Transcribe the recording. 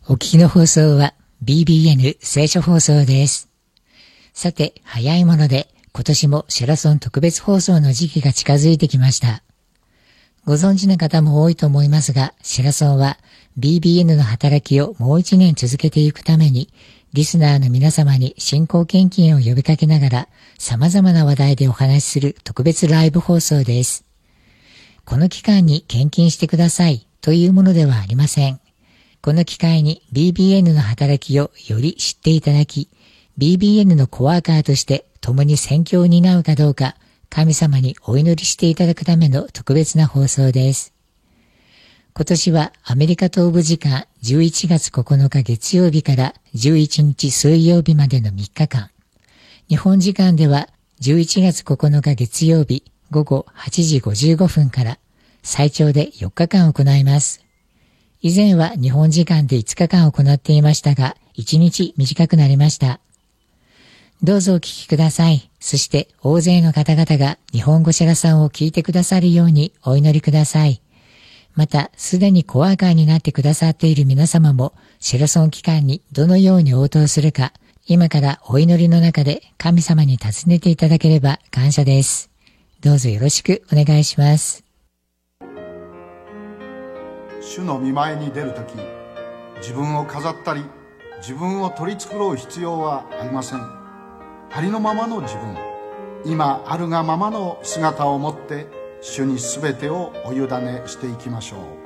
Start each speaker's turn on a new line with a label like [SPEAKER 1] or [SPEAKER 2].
[SPEAKER 1] お聞きの放送は BBN 聖書放送です。さて、早いもので今年もシェラソン特別放送の時期が近づいてきました。ご存知の方も多いと思いますが、シェラソンは BBN の働きをもう1年続けていくために、リスナーの皆様に信仰献金を呼びかけながら、様々な話題でお話しする特別ライブ放送です。この期間に献金してくださいというものではありません。この機会に BBN の働きをより知っていただき、BBN のコワーカーとして共に宣教を担うかどうか、神様にお祈りしていただくための特別な放送です。今年はアメリカ東部時間11月9日月曜日から11日水曜日までの3日間、日本時間では11月9日月曜日午後8時55分から最長で4日間行います。以前は日本時間で5日間行っていましたが、1日短くなりました。どうぞお聞きください。そして大勢の方々が日本語シェラさんを聞いてくださるようにお祈りください。また、すでにコワーカーになってくださっている皆様も、シェラソン期間にどのように応答するか、今からお祈りの中で神様に尋ねていただければ感謝です。どうぞよろしくお願いします。
[SPEAKER 2] 主の御前に出るとき、自分を飾ったり自分を取り繕う必要はありません。ありのままの自分、今あるがままの姿を持って主にすべてをお委ねしていきましょう。